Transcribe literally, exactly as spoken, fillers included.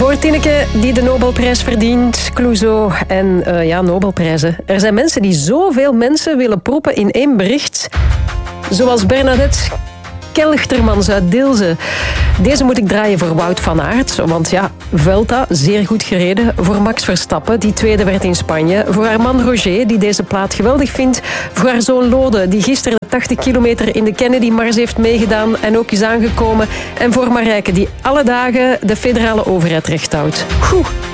Voor Tineke, die de Nobelprijs verdient, Clouseau en uh, ja, Nobelprijzen. Er zijn mensen die zoveel mensen willen proppen in één bericht. Zoals Bernadette Kelchtermans uit Deelze. Deze moet ik draaien voor Wout van Aert. Want ja, Vuelta, zeer goed gereden. Voor Max Verstappen, die tweede werd in Spanje. Voor Armand Roger, die deze plaat geweldig vindt. Voor haar zoon Lode, die gisteren de tachtig kilometer in de Kennedy-mars heeft meegedaan en ook is aangekomen. En voor Marijke, die alle dagen de federale overheid recht houdt. Oeh.